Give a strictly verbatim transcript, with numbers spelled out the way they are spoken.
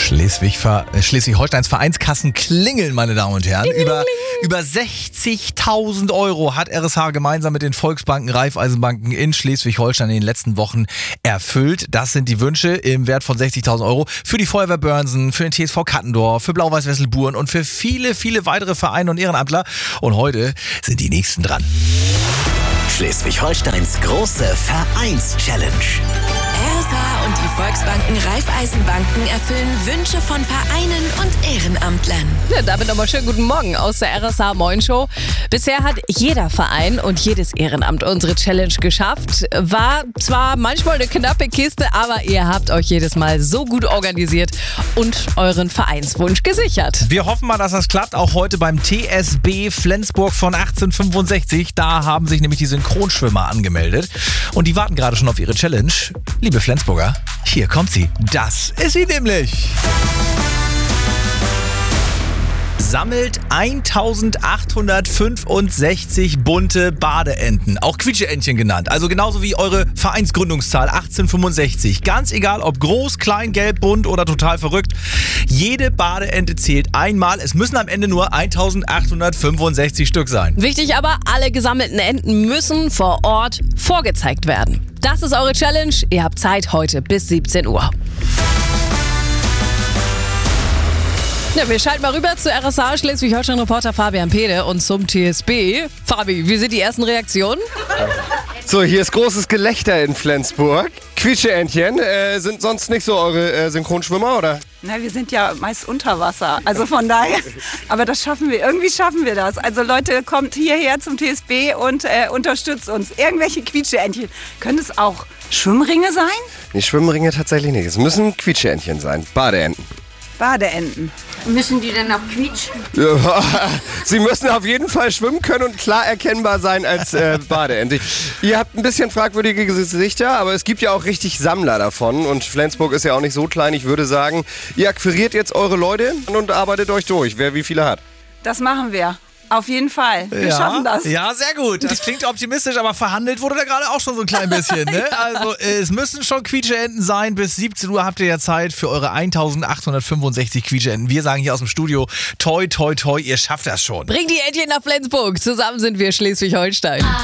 Schleswig, äh, Schleswig-Holsteins Vereinskassen klingeln, meine Damen und Herren. Über, über sechzigtausend Euro hat R S H gemeinsam mit den Volksbanken, Raiffeisenbanken in Schleswig-Holstein in den letzten Wochen erfüllt. Das sind die Wünsche im Wert von sechzigtausend Euro für die Feuerwehr Börnsen, für den T S V Kattendorf, für Blau-Weiß-Wessel Buren und für viele, viele weitere Vereine und Ehrenamtler. Und heute sind die nächsten dran. Schleswig-Holsteins große Vereins-Challenge. R S H und die Volksbanken, Raiffeisenbanken erfüllen Wünsche von Vereinen und Ehrenamtlern. Ja, damit nochmal schönen guten Morgen aus der R S H Moin Show. Bisher hat jeder Verein und jedes Ehrenamt unsere Challenge geschafft. War zwar manchmal eine knappe Kiste, aber ihr habt euch jedes Mal so gut organisiert und euren Vereinswunsch gesichert. Wir hoffen mal, dass das klappt, auch heute beim T S B Flensburg von achtzehnhundertfünfundsechzig. Da haben sich nämlich die Synchronschwimmer angemeldet und die warten gerade schon auf ihre Challenge. Liebe Flensburger, hier kommt sie. Das ist sie nämlich. Sammelt eintausendachthundertfünfundsechzig bunte Badeenten, auch Quietscheentchen genannt. Also genauso wie eure Vereinsgründungszahl achtzehnhundertfünfundsechzig. Ganz egal, ob groß, klein, gelb, bunt oder total verrückt. Jede Badeente zählt einmal. Es müssen am Ende nur eintausendachthundertfünfundsechzig Stück sein. Wichtig aber, alle gesammelten Enten müssen vor Ort vorgezeigt werden. Das ist eure Challenge. Ihr habt Zeit heute bis siebzehn Uhr. Ja, wir schalten mal rüber zu R S H Schleswig-Holstein-Reporter Fabian Pede und zum T S B. Fabi, wie sind die ersten Reaktionen? So, hier ist großes Gelächter in Flensburg. Quietscheentchen, äh, sind sonst nicht so eure äh, Synchronschwimmer, oder? Na, wir sind ja meist unter Wasser, also von daher, aber das schaffen wir, irgendwie schaffen wir das. Also Leute, kommt hierher zum T S B und äh, unterstützt uns. Irgendwelche Quietscheentchen. Können es auch Schwimmringe sein? Nee, Schwimmringe tatsächlich nicht. Es müssen Quietscheentchen sein, Badeenten. Badeenten. Müssen die denn auch quietschen? Ja, sie müssen auf jeden Fall schwimmen können und klar erkennbar sein als äh, Badeente. Ihr habt ein bisschen fragwürdige Gesichter, aber es gibt ja auch richtig Sammler davon. Und Flensburg ist ja auch nicht so klein. Ich würde sagen, ihr akquiriert jetzt eure Leute und arbeitet euch durch, wer wie viele hat. Das machen wir. Auf jeden Fall. Wir ja, schaffen das. Ja, sehr gut. Das klingt optimistisch, aber verhandelt wurde da gerade auch schon so ein klein bisschen. Ne? Also es müssen schon Quietscheenten sein. Bis siebzehn Uhr habt ihr ja Zeit für eure eintausendachthundertfünfundsechzig Quietscheenten. Wir sagen hier aus dem Studio, toi, toi, toi, ihr schafft das schon. Bringt die Entchen nach Flensburg. Zusammen sind wir Schleswig-Holstein.